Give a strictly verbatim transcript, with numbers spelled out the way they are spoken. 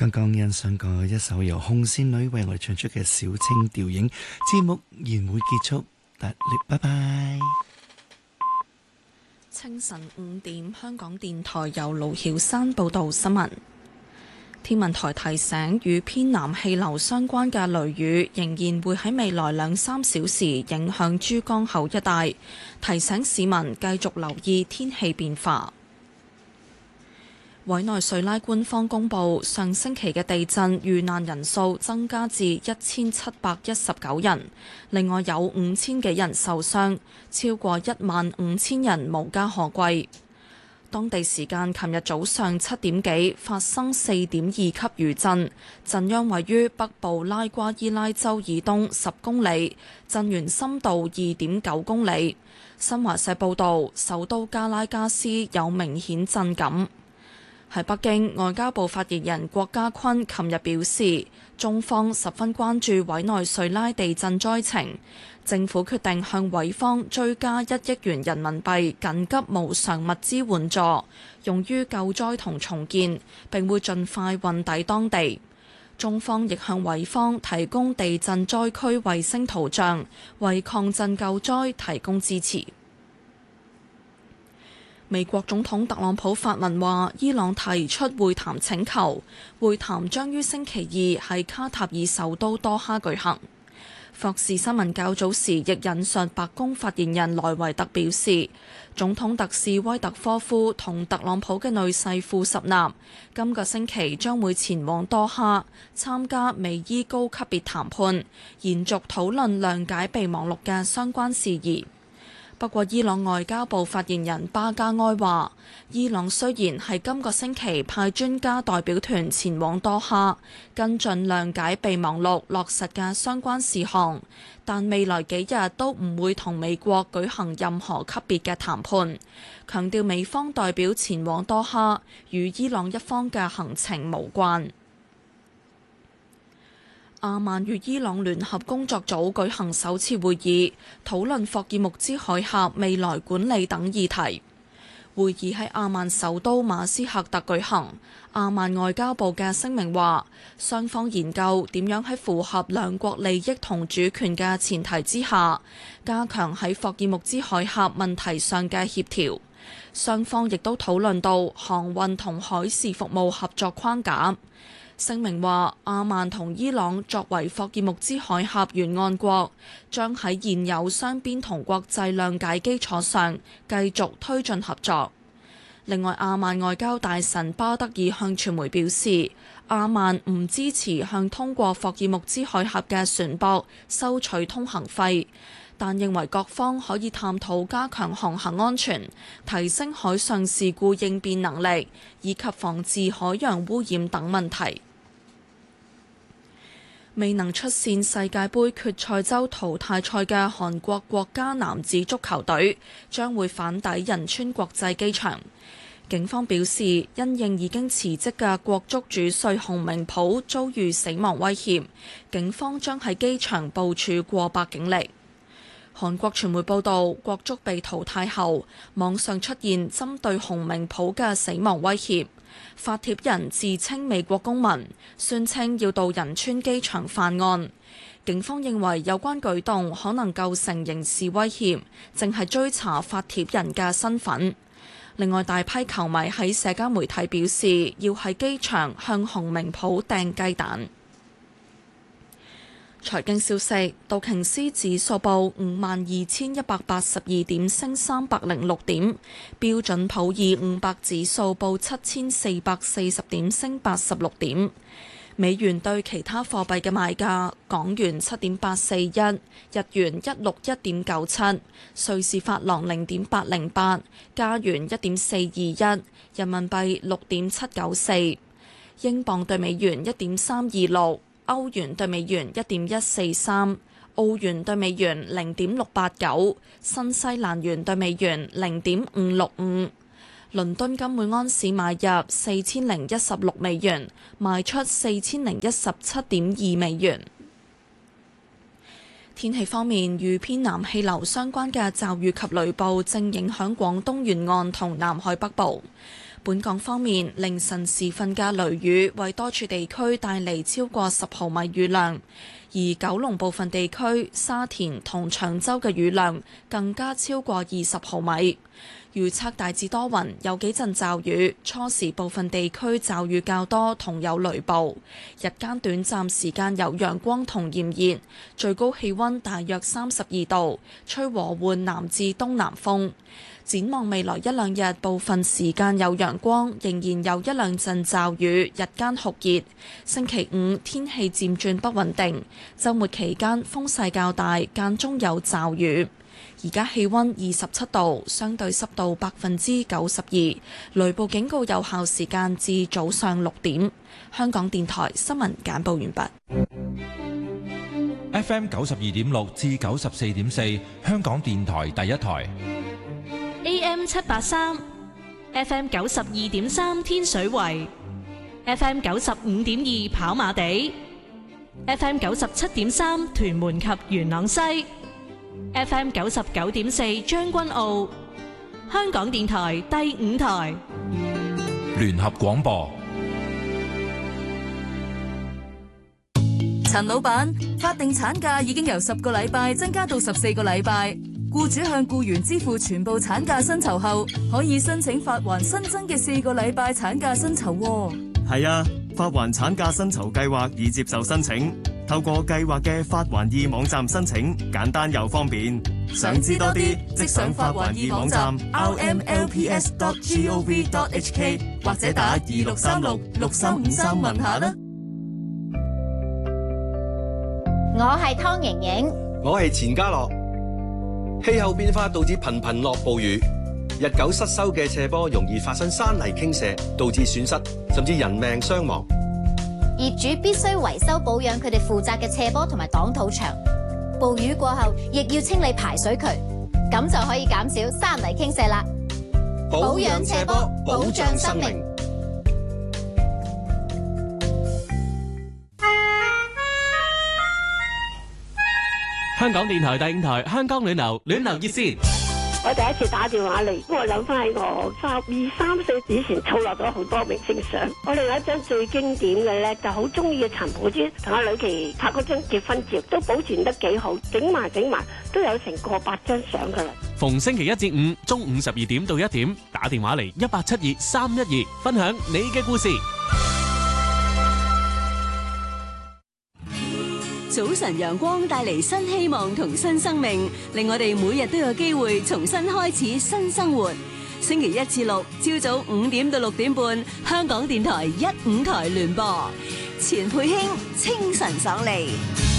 剛剛欣賞過一首由紅線女為我哋唱出嘅小清調影，節目完會結束，得拜拜。 清晨五點，香港電台由盧曉山報道新聞。天文台提醒，與偏南氣流相關嘅雷雨仍然會喺未來兩三小時影響珠江口一帶，提醒市民繼續留意天氣變化。委內瑞拉官方公佈，上星期嘅地震遇難人數增加至一千七百一十九人，另外有五千幾人受傷，超過一萬五千人無家可歸。當地時間琴日早上七點幾發生四點二級餘震，震央位於北部拉瓜伊拉州以東十公里，震源深度二點九公里。新華社報導，首都加拉加斯有明顯震感。喺北京，外交部發言人郭家坤琴日表示，中方十分關注委內瑞拉地震災情，政府決定向委方追加一億元人民幣緊急無償物資援助，用於救災同重建，並會盡快運抵當地。中方亦向委方提供地震災區衛星圖像，為抗震救災提供支持。美國總統特朗普發文話，伊朗提出會談請求，會談將於星期二喺卡塔爾首都多哈舉行。霍士新聞較早時亦引述白宮發言人萊維特表示，總統特使威特科夫同特朗普嘅女婿庫什納今個星期將會前往多哈參加美伊高級別談判，延續討論諒解備忘錄嘅相關事宜。不過，伊朗外交部發言人巴加埃話，伊朗雖然係今個星期派專家代表團前往多哈跟進諒解備忘錄落實嘅相關事項，但未來幾日都唔會同美國舉行任何級別嘅談判，強調美方代表前往多哈與伊朗一方嘅行程無關。阿曼與伊朗聯合工作組舉行首次會議，討論霍爾木茲海峽未來管理等議題。會議喺阿曼首都馬斯喀特舉行。阿曼外交部嘅聲明話，雙方研究點樣喺符合兩國利益同主權嘅前提之下，加強喺霍爾木茲海峽問題上嘅協調。雙方亦都討論到航運同海事服務合作框架。聲明話，阿曼同伊朗作為霍爾木茲海峽沿岸國，將喺現有雙邊同國際諒解基礎上繼續推進合作。另外，阿曼外交大臣巴德爾向傳媒表示，阿曼唔支持向通過霍爾木茲海峽嘅船舶收取通行費，但認為各方可以探討加強航行安全、提升海上事故應變能力，以及防治海洋污染等問題。未能出線世界盃決賽周淘汰賽嘅韓國國家男子足球隊將會返抵仁川國際機場。警方表示，因應已經辭職嘅國足主帥洪明甫遭遇死亡威脅，警方將喺機場部署過百警力。韓國傳媒報道，國足被淘汰後，網上出現針對洪明甫嘅死亡威脅。發帖人自稱美國公民，宣稱要到仁川機場犯案。警方認為有關舉動可能構成刑事威脅，正係追查發帖人嘅身份。另外，大批球迷喺社交媒體表示要喺機場向洪明甫掟雞蛋。財經消息，道瓊斯指數報五萬二千一百八十二點，升三百零六點；標準普爾五百指數報七千四百四十點，升八十六點。美元對其他貨幣嘅賣價：港元七點八四一，日元一六一點九七，瑞士法郎零點八零八，加元一點四二一，人民幣六點七九四，英鎊對美元一點三二六。歐元對美元一點一四三，澳元對美元零點六八九，新西蘭元對美元零點五六五。倫敦金每安士買入四千零一十六美元，賣出四千零一十七點二美元。天氣方面，與偏南氣流相關嘅驟雨及雷暴正影響廣東沿岸同南海北部。 本港方面，凌晨時分嘅雷雨為多處地區帶嚟超過十毫米雨量，而九龍部分地區、沙田同長洲嘅雨量更加超過二十毫米。預測大致多雲，有幾陣驟雨，初時部分地區驟雨較多同有雷暴，日間短暫時間有陽光同炎熱，最高氣溫大約三十二度，吹和緩南至東南風。展望未來一兩日，部分時間有陽光，仍然有一兩陣驟雨，日間酷熱。星期五天氣漸轉不穩定，週末期間風勢較大，間中有驟雨。而家氣溫二十七度，相對濕度百分之九十二，雷暴警告有效時間至早上六點。香港電台新聞簡報完畢。 F M 九十二點六至九十四點四，香港電台第一台。 A M 七八三 ，F M 九十二點三天水圍 ，F M 九十五點二跑馬地 ，F M 九十七點三屯門及元朗西 ，F M 九十九點四將軍澳，香港電台第五台聯合廣播。 陳老闆，法定產假已經由十個禮拜增加到十四個禮拜。僱主向僱員支付全部產假薪酬後，可以申請發還新增嘅四個禮拜產假薪酬。 係啊，發還產假薪酬計劃已接受申請，透過計劃嘅發還易網站申請，簡單又方便。想知多啲，即上發還易網站 r m l p s dot gov dot h k 或者打二六三六六三五三問下啦。 我係湯瑩瑩， 我係錢嘉樂。氣候變化導致頻頻落暴雨，日久失修嘅斜坡容易發生山泥傾瀉，導致損失甚至人命傷亡。 業主必須維修保養佢哋負責嘅斜坡同埋擋土牆。暴雨過後，亦要清理排水渠，咁就可以減少山泥傾瀉啦。保養斜坡，保障生命。 香港電台第五台香港暖流暖流熱線， 我第一次打電話嚟，我諗翻起我十二三歲以前儲落咗好多明星相。我另外一張最經典嘅咧，就好中意嘅陳寶珠同阿呂琪拍嗰張結婚照，都保存得幾好，整埋整埋都有成過百張相噶啦。 逢星期一至五中午十二點到一點，打電話嚟一八七二三一二，分享你嘅故事。 早晨陽光帶嚟新希望同新生命，令我哋每日都有機會重新開始新生活。星期一至六朝早五點到六點半，香港電台一五台聯播，錢佩卿清晨爽利。